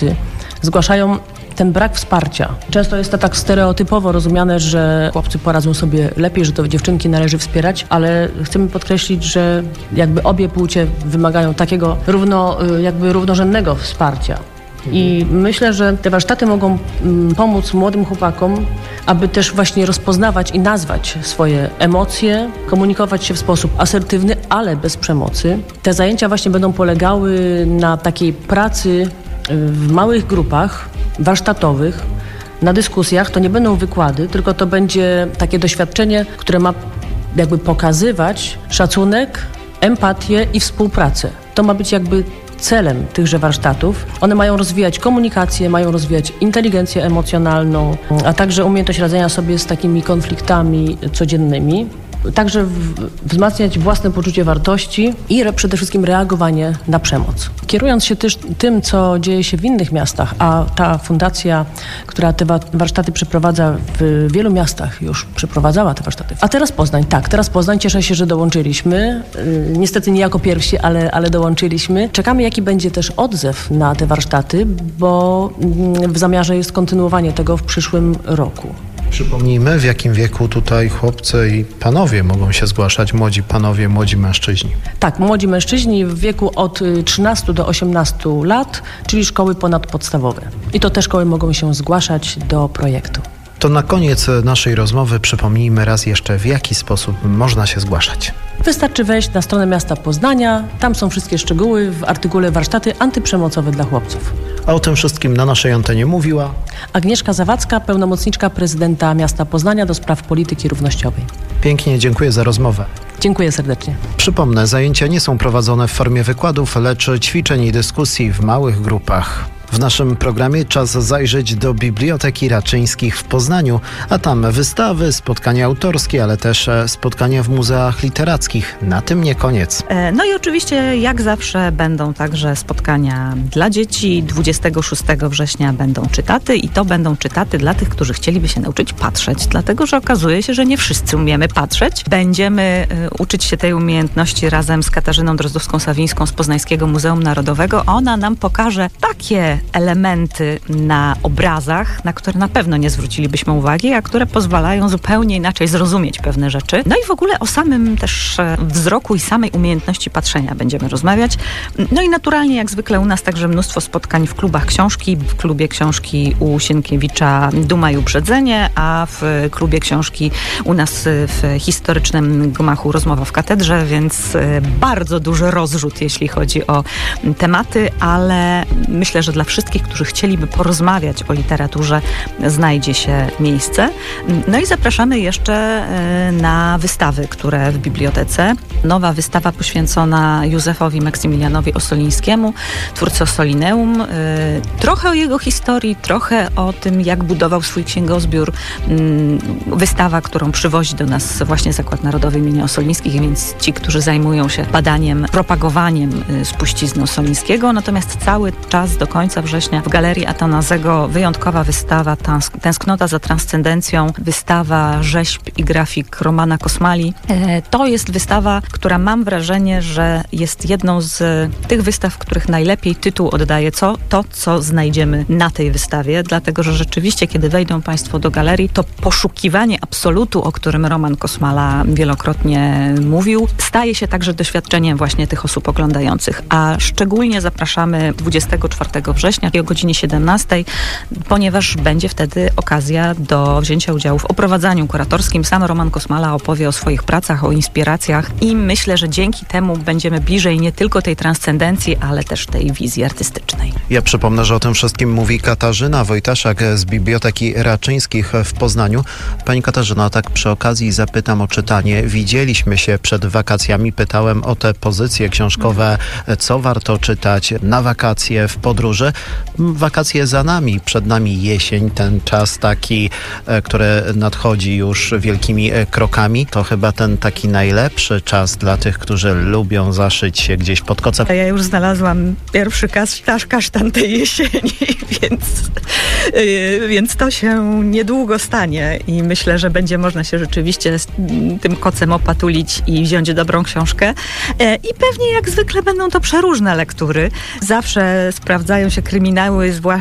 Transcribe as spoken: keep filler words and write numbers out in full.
zgłaszają ten brak wsparcia. Często jest to tak stereotypowo rozumiane, że chłopcy poradzą sobie lepiej, że to dziewczynki należy wspierać, ale chcemy podkreślić, że jakby obie płcie wymagają takiego równo, jakby równorzędnego wsparcia. I myślę, że te warsztaty mogą mm, pomóc młodym chłopakom, aby też właśnie rozpoznawać i nazwać swoje emocje, komunikować się w sposób asertywny, ale bez przemocy. Te zajęcia właśnie będą polegały na takiej pracy w małych grupach warsztatowych, na dyskusjach. To nie będą wykłady, tylko to będzie takie doświadczenie, które ma jakby pokazywać szacunek, empatię i współpracę. To ma być jakby celem tychże warsztatów. One mają rozwijać komunikację, mają rozwijać inteligencję emocjonalną, a także umiejętność radzenia sobie z takimi konfliktami codziennymi. Także wzmacniać własne poczucie wartości i re, przede wszystkim reagowanie na przemoc. Kierując się też tym, co dzieje się w innych miastach, a ta fundacja, która te warsztaty przeprowadza w wielu miastach, już przeprowadzała te warsztaty. A teraz Poznań, tak, teraz Poznań, cieszę się, że dołączyliśmy. Yy, niestety nie jako pierwsi, ale, ale dołączyliśmy. Czekamy, jaki będzie też odzew na te warsztaty, bo yy, w zamiarze jest kontynuowanie tego w przyszłym roku. Przypomnijmy, w jakim wieku tutaj chłopcy i panowie mogą się zgłaszać, młodzi panowie, młodzi mężczyźni. Tak, młodzi mężczyźni w wieku od trzynastu do osiemnastu lat, czyli szkoły ponadpodstawowe. I to te szkoły mogą się zgłaszać do projektu. To na koniec naszej rozmowy przypomnijmy raz jeszcze, w jaki sposób można się zgłaszać. Wystarczy wejść na stronę miasta Poznania, tam są wszystkie szczegóły w artykule warsztaty antyprzemocowe dla chłopców. A o tym wszystkim na naszej antenie mówiła Agnieszka Zawadzka, pełnomocniczka prezydenta miasta Poznania do spraw polityki równościowej. Pięknie dziękuję za rozmowę. Dziękuję serdecznie. Przypomnę, zajęcia nie są prowadzone w formie wykładów, lecz ćwiczeń i dyskusji w małych grupach. W naszym programie czas zajrzeć do Biblioteki Raczyńskich w Poznaniu, a tam wystawy, spotkania autorskie, ale też spotkania w muzeach literackich. Na tym nie koniec. No i oczywiście jak zawsze będą także spotkania dla dzieci. dwudziestego szóstego września będą czytaty i to będą czytaty dla tych, którzy chcieliby się nauczyć patrzeć, dlatego że okazuje się, że nie wszyscy umiemy patrzeć. Będziemy y, uczyć się tej umiejętności razem z Katarzyną Drozdowską-Sawińską z Poznańskiego Muzeum Narodowego. Ona nam pokaże takie elementy na obrazach, na które na pewno nie zwrócilibyśmy uwagi, a które pozwalają zupełnie inaczej zrozumieć pewne rzeczy. No i w ogóle o samym też wzroku i samej umiejętności patrzenia będziemy rozmawiać. No i naturalnie, jak zwykle u nas także mnóstwo spotkań w klubach książki, w klubie książki u Sienkiewicza Duma i Uprzedzenie, a w klubie książki u nas w historycznym gmachu Rozmowa w katedrze, więc bardzo duży rozrzut, jeśli chodzi o tematy, ale myślę, że dla wszystkich, którzy chcieliby porozmawiać o literaturze, znajdzie się miejsce. No i zapraszamy jeszcze na wystawy, które w bibliotece. Nowa wystawa poświęcona Józefowi Maksymilianowi Ossolińskiemu, twórcy Ossolineum. Trochę o jego historii, trochę o tym, jak budował swój księgozbiór. Wystawa, którą przywozi do nas właśnie Zakład Narodowy imienia Ossolińskich, więc ci, którzy zajmują się badaniem, propagowaniem spuścizny Ossolińskiego. Natomiast cały czas do końca września w Galerii Atanazego wyjątkowa wystawa Tęsknota za transcendencją, wystawa rzeźb i grafik Romana Kosmali. To jest wystawa, która mam wrażenie, że jest jedną z tych wystaw, w których najlepiej tytuł oddaje co, to, co znajdziemy na tej wystawie, dlatego, że rzeczywiście, kiedy wejdą Państwo do galerii, to poszukiwanie absolutu, o którym Roman Kosmala wielokrotnie mówił, staje się także doświadczeniem właśnie tych osób oglądających, a szczególnie zapraszamy dwudziestego czwartego września o godzinie siedemnastej, ponieważ będzie wtedy okazja do wzięcia udziału w oprowadzaniu kuratorskim. Sam Roman Kosmala opowie o swoich pracach, o inspiracjach i myślę, że dzięki temu będziemy bliżej nie tylko tej transcendencji, ale też tej wizji artystycznej. Ja przypomnę, że o tym wszystkim mówi Katarzyna Wojtaszak z Biblioteki Raczyńskich w Poznaniu. Pani Katarzyno, a tak przy okazji zapytam o czytanie. Widzieliśmy się przed wakacjami, pytałem o te pozycje książkowe, co warto czytać na wakacje, w podróży. Wakacje za nami, przed nami jesień, ten czas taki, który nadchodzi już wielkimi krokami. To chyba ten taki najlepszy czas dla tych, którzy lubią zaszyć się gdzieś pod kocem. Ja już znalazłam pierwszy kasztan, kasztan tej jesieni, więc, yy, więc to się niedługo stanie i myślę, że będzie można się rzeczywiście z tym kocem opatulić i wziąć dobrą książkę. Yy, I pewnie jak zwykle będą to przeróżne lektury. Zawsze sprawdzają się czy kryminały, zwłaszcza